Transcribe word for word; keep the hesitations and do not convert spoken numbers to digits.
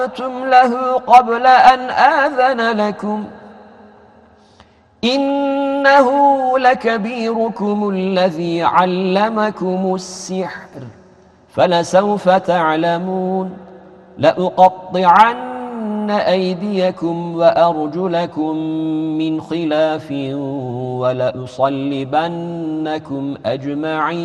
أنتم له قبل أن آذن لكم إنه لكبيركم الذي علمكم السحر فلسوف تعلمون لأقطعن أيديكم وأرجلكم من خلاف ولأصلبنكم أجمعين